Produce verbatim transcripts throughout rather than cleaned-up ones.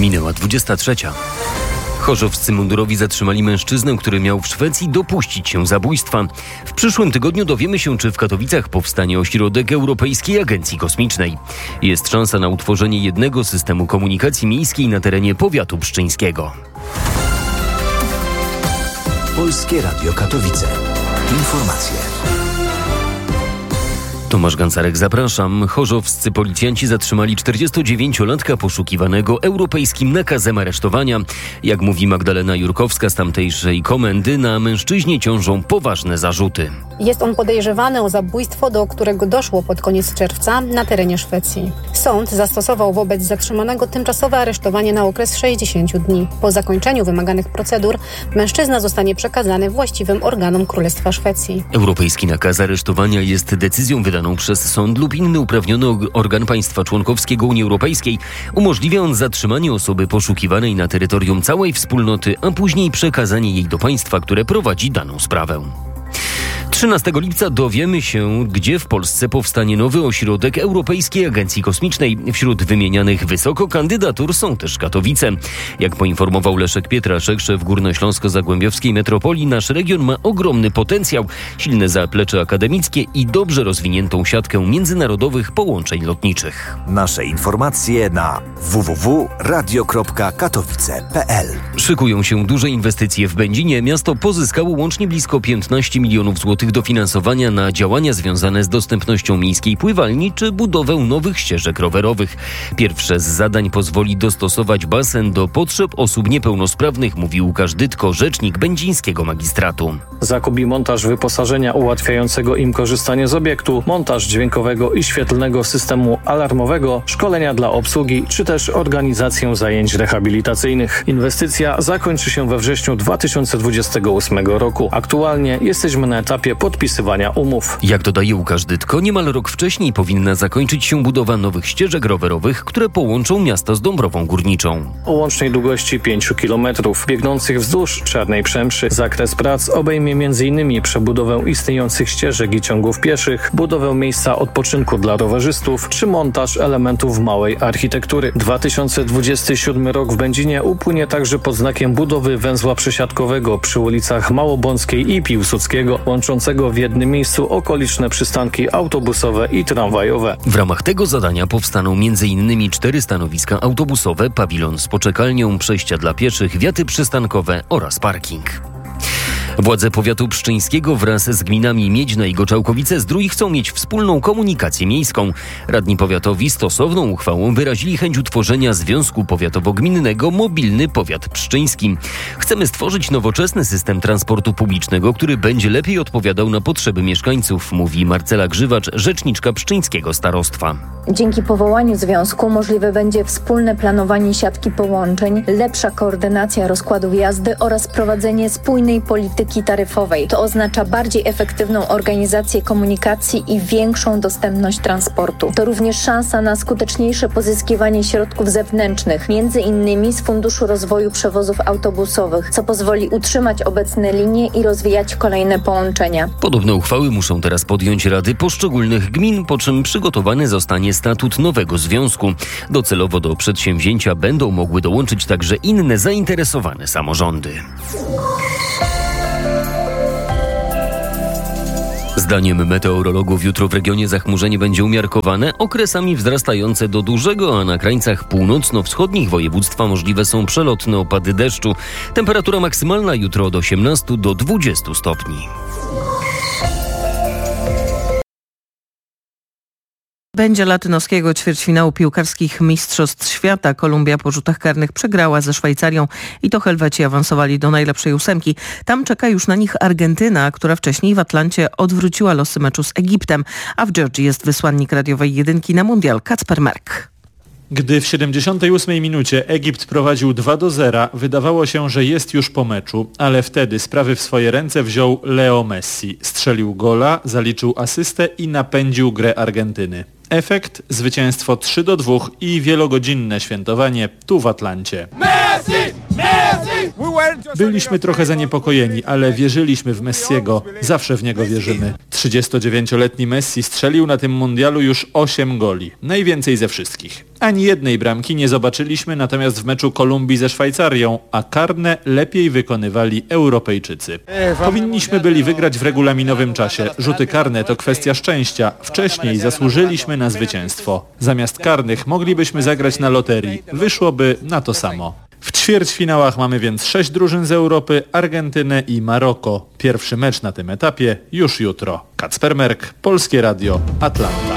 Minęła dwudziesta trzecia. Chorzowscy mundurowi zatrzymali mężczyznę, który miał w Szwecji dopuścić się zabójstwa. W przyszłym tygodniu dowiemy się, czy w Katowicach powstanie ośrodek Europejskiej Agencji Kosmicznej. Jest szansa na utworzenie jednego systemu komunikacji miejskiej na terenie powiatu pszczyńskiego. Polskie Radio Katowice. Informacje. Tomasz Gancarek, zapraszam. Chorzowscy policjanci zatrzymali czterdziestodziewięciolatka poszukiwanego europejskim nakazem aresztowania. Jak mówi Magdalena Jurkowska z tamtejszej komendy, na mężczyźnie ciążą poważne zarzuty. Jest on podejrzewany o zabójstwo, do którego doszło pod koniec czerwca na terenie Szwecji. Sąd zastosował wobec zatrzymanego tymczasowe aresztowanie na okres sześćdziesięciu dni. Po zakończeniu wymaganych procedur mężczyzna zostanie przekazany właściwym organom Królestwa Szwecji. Europejski nakaz aresztowania jest decyzją wydaną przez sąd lub inny uprawniony organ państwa członkowskiego Unii Europejskiej. Umożliwia on zatrzymanie osoby poszukiwanej na terytorium całej wspólnoty, a później przekazanie jej do państwa, które prowadzi daną sprawę. trzynastego lipca dowiemy się, gdzie w Polsce powstanie nowy ośrodek Europejskiej Agencji Kosmicznej. Wśród wymienianych wysoko kandydatur są też Katowice. Jak poinformował Leszek Pietraszek, szef Górnośląsko-Zagłębiowskiej Metropolii, nasz region ma ogromny potencjał, silne zaplecze akademickie i dobrze rozwiniętą siatkę międzynarodowych połączeń lotniczych. Nasze informacje na w w w kropka radio kropka katowice kropka p l. Szykują się duże inwestycje w Będzinie. Miasto pozyskało łącznie blisko piętnaście milionów złotych dofinansowania na działania związane z dostępnością miejskiej pływalni czy budowę nowych ścieżek rowerowych. Pierwsze z zadań pozwoli dostosować basen do potrzeb osób niepełnosprawnych, mówi Łukasz Dytko, rzecznik będzińskiego magistratu. Zakup i montaż wyposażenia ułatwiającego im korzystanie z obiektu, montaż dźwiękowego i świetlnego systemu alarmowego, szkolenia dla obsługi czy też organizację zajęć rehabilitacyjnych. Inwestycja zakończy się we wrześniu dwa tysiące dwudziestego ósmego roku. Aktualnie jesteśmy na etapie podpisywania umów. Jak dodaje Łukasz Dytko, niemal rok wcześniej powinna zakończyć się budowa nowych ścieżek rowerowych, które połączą miasto z Dąbrową Górniczą. O łącznej długości pięciu kilometrów, biegnących wzdłuż Czarnej Przemszy. Zakres prac obejmie między innymi przebudowę istniejących ścieżek i ciągów pieszych, budowę miejsca odpoczynku dla rowerzystów czy montaż elementów małej architektury. dwa tysiące dwudziesty siódmy rok w Będzinie upłynie także pod znakiem budowy węzła przesiadkowego przy ulicach Małobąckiej i Piłsudskiego, łączącego w jednym miejscu okoliczne przystanki autobusowe i tramwajowe. W ramach tego zadania powstaną między innymi cztery stanowiska autobusowe, pawilon z poczekalnią, przejścia dla pieszych, wiaty przystankowe oraz parking. Władze powiatu pszczyńskiego wraz z gminami Miedźna i Goczałkowice-Zdrój chcą mieć wspólną komunikację miejską. Radni powiatowi stosowną uchwałą wyrazili chęć utworzenia Związku Powiatowo-Gminnego Mobilny Powiat Pszczyński. Chcemy stworzyć nowoczesny system transportu publicznego, który będzie lepiej odpowiadał na potrzeby mieszkańców, mówi Marcela Grzywacz, rzeczniczka pszczyńskiego starostwa. Dzięki powołaniu związku możliwe będzie wspólne planowanie siatki połączeń, lepsza koordynacja rozkładów jazdy oraz prowadzenie spójnej polityki taryfowej. To oznacza bardziej efektywną organizację komunikacji i większą dostępność transportu. To również szansa na skuteczniejsze pozyskiwanie środków zewnętrznych, między innymi z Funduszu Rozwoju Przewozów Autobusowych, co pozwoli utrzymać obecne linie i rozwijać kolejne połączenia. Podobne uchwały muszą teraz podjąć rady poszczególnych gmin, po czym przygotowany zostanie statut nowego związku. Docelowo do przedsięwzięcia będą mogły dołączyć także inne zainteresowane samorządy. Zdaniem meteorologów jutro w regionie zachmurzenie będzie umiarkowane, okresami wzrastające do dużego, a na krańcach północno-wschodnich województwa możliwe są przelotne opady deszczu. Temperatura maksymalna jutro od osiemnastu do dwudziestu stopni. Będzie latynoskiego ćwierćfinału piłkarskich Mistrzostw Świata. Kolumbia po rzutach karnych przegrała ze Szwajcarią i to Helweci awansowali do najlepszej ósemki. Tam czeka już na nich Argentyna, która wcześniej w Atlancie odwróciła losy meczu z Egiptem, a w Georgii jest wysłannik radiowej jedynki na mundial Kacper Merk. Gdy w siedemdziesiątej ósmej minucie Egipt prowadził dwa do zera, wydawało się, że jest już po meczu, ale wtedy sprawy w swoje ręce wziął Leo Messi. Strzelił gola, zaliczył asystę i napędził grę Argentyny. Efekt? Zwycięstwo trzy do dwóch i wielogodzinne świętowanie tu w Atlancie. Messi! Messi! Byliśmy trochę zaniepokojeni, ale wierzyliśmy w Messiego. Zawsze w niego wierzymy. trzydziestodziewięcioletni Messi strzelił na tym mundialu już osiem goli. Najwięcej ze wszystkich. Ani jednej bramki nie zobaczyliśmy natomiast w meczu Kolumbii ze Szwajcarią, a karne lepiej wykonywali Europejczycy. Powinniśmy byli wygrać w regulaminowym czasie. Rzuty karne to kwestia szczęścia. Wcześniej zasłużyliśmy na zwycięstwo. Zamiast karnych moglibyśmy zagrać na loterii. Wyszłoby na to samo. W ćwierćfinałach mamy więc sześć drużyn z Europy, Argentynę i Maroko. Pierwszy mecz na tym etapie już jutro. Kacper Merk, Polskie Radio, Atlanta.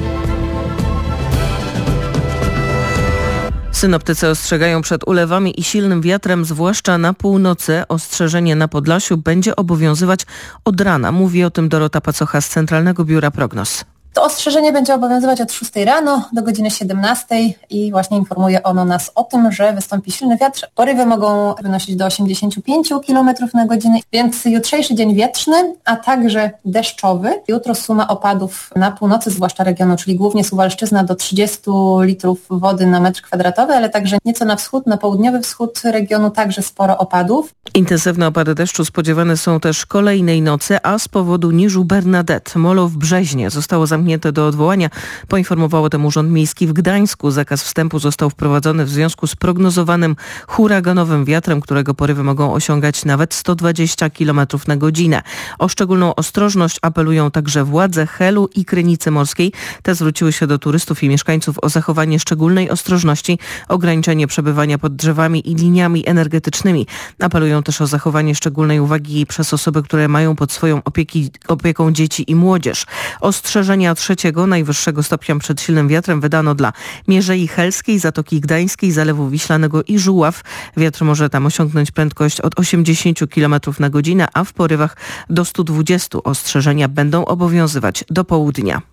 Synoptycy ostrzegają przed ulewami i silnym wiatrem, zwłaszcza na północy. Ostrzeżenie na Podlasiu będzie obowiązywać od rana. Mówi o tym Dorota Pacocha z Centralnego Biura Prognoz. To ostrzeżenie będzie obowiązywać od szóstej rano do godziny siedemnastej i właśnie informuje ono nas o tym, że wystąpi silny wiatr. Porywy mogą wynosić do osiemdziesiąt pięć kilometrów na godzinę, więc jutrzejszy dzień wietrzny, a także deszczowy. Jutro suma opadów na północy, zwłaszcza regionu, czyli głównie Suwalszczyzna, do trzydzieści litrów wody na metr kwadratowy, ale także nieco na wschód, na południowy wschód regionu także sporo opadów. Intensywne opady deszczu spodziewane są też kolejnej nocy, a z powodu niżu Bernadette molo w Brzeźnie zostało zamknięte do odwołania. Poinformował o tym Urząd Miejski w Gdańsku. Zakaz wstępu został wprowadzony w związku z prognozowanym huraganowym wiatrem, którego porywy mogą osiągać nawet sto dwadzieścia kilometrów na godzinę. O szczególną ostrożność apelują także władze Helu i Krynicy Morskiej. Te zwróciły się do turystów i mieszkańców o zachowanie szczególnej ostrożności, ograniczenie przebywania pod drzewami i liniami energetycznymi. Apelują też o zachowanie szczególnej uwagi przez osoby, które mają pod swoją opieki, opieką dzieci i młodzież. Ostrzeżenia trzeciego, najwyższego stopnia przed silnym wiatrem wydano dla Mierzei Helskiej, Zatoki Gdańskiej, Zalewu Wiślanego i Żuław. Wiatr może tam osiągnąć prędkość od osiemdziesiąt kilometrów na godzinę, a w porywach do stu dwudziestu. Ostrzeżenia będą obowiązywać do południa.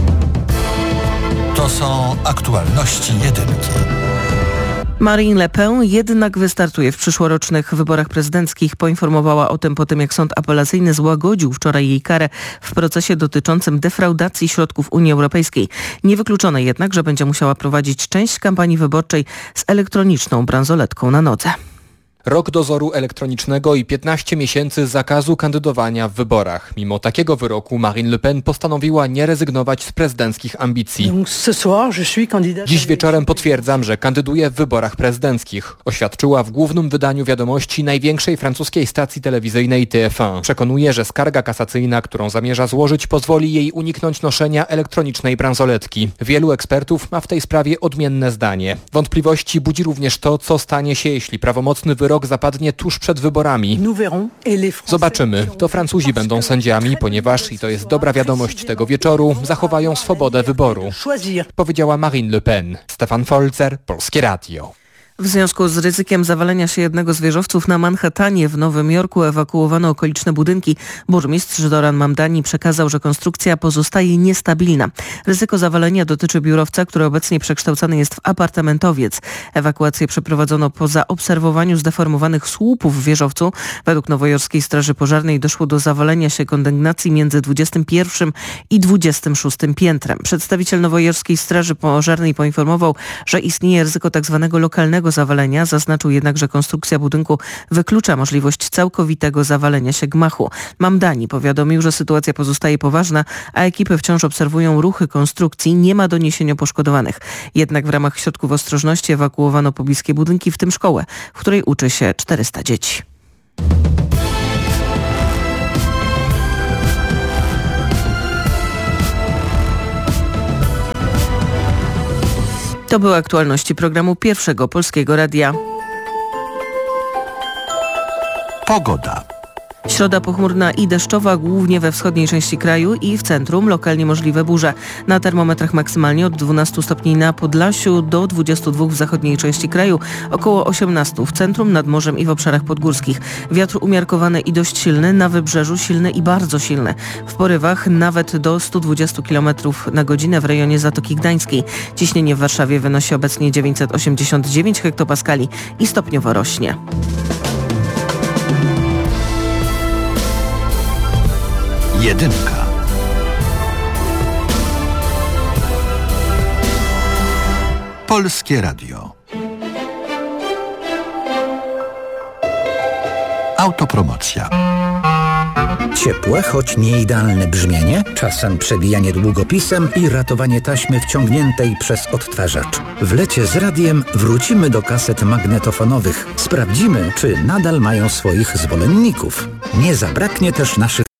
To są aktualności jedynki. Marine Le Pen jednak wystartuje w przyszłorocznych wyborach prezydenckich. Poinformowała o tym po tym, jak sąd apelacyjny złagodził wczoraj jej karę w procesie dotyczącym defraudacji środków Unii Europejskiej. Niewykluczone jednak, że będzie musiała prowadzić część kampanii wyborczej z elektroniczną bransoletką na nodze. Rok dozoru elektronicznego i piętnaście miesięcy zakazu kandydowania w wyborach. Mimo takiego wyroku Marine Le Pen postanowiła nie rezygnować z prezydenckich ambicji. Dziś wieczorem potwierdzam, że kandyduję w wyborach prezydenckich. Oświadczyła w głównym wydaniu wiadomości największej francuskiej stacji telewizyjnej T F jeden. Przekonuje, że skarga kasacyjna, którą zamierza złożyć, pozwoli jej uniknąć noszenia elektronicznej bransoletki. Wielu ekspertów ma w tej sprawie odmienne zdanie. Wątpliwości budzi również to, co stanie się, jeśli prawomocny wyrok zapadnie tuż przed wyborami. Zobaczymy. To Francuzi będą sędziami, ponieważ, i to jest dobra wiadomość tego wieczoru, zachowają swobodę wyboru, powiedziała Marine Le Pen. Stefan Folzer, Polskie Radio. W związku z ryzykiem zawalenia się jednego z wieżowców na Manhattanie w Nowym Jorku ewakuowano okoliczne budynki. Burmistrz Zoran Mamdani przekazał, że konstrukcja pozostaje niestabilna. Ryzyko zawalenia dotyczy biurowca, który obecnie przekształcany jest w apartamentowiec. Ewakuację przeprowadzono po zaobserwowaniu zdeformowanych słupów w wieżowcu. Według nowojorskiej Straży Pożarnej doszło do zawalenia się kondygnacji między dwudziestym pierwszym i dwudziestym szóstym piętrem. Przedstawiciel nowojorskiej Straży Pożarnej poinformował, że istnieje ryzyko tzw. lokalnego zawalenia. Zaznaczył jednak, że konstrukcja budynku wyklucza możliwość całkowitego zawalenia się gmachu. Mamdani powiadomił, że sytuacja pozostaje poważna, a ekipy wciąż obserwują ruchy konstrukcji. Nie ma doniesień o poszkodowanych. Jednak w ramach środków ostrożności ewakuowano pobliskie budynki, w tym szkołę, w której uczy się czterysta dzieci. To były aktualności programu Pierwszego Polskiego Radia. Pogoda. Środa pochmurna i deszczowa, głównie we wschodniej części kraju i w centrum, lokalnie możliwe burze. Na termometrach maksymalnie od dwunastu stopni na Podlasiu do dwudziestu dwóch w zachodniej części kraju, około osiemnastu w centrum, nad morzem i w obszarach podgórskich. Wiatr umiarkowany i dość silny, na wybrzeżu silny i bardzo silny. W porywach nawet do stu dwudziestu kilometrów na godzinę w rejonie Zatoki Gdańskiej. Ciśnienie w Warszawie wynosi obecnie dziewięćset osiemdziesiąt dziewięć hektopaskali i stopniowo rośnie. Jedynka. Polskie Radio. Autopromocja. Ciepłe, choć nieidealne brzmienie, czasem przebijanie długopisem i ratowanie taśmy wciągniętej przez odtwarzacz. W lecie z radiem wrócimy do kaset magnetofonowych. Sprawdzimy, czy nadal mają swoich zwolenników. Nie zabraknie też naszych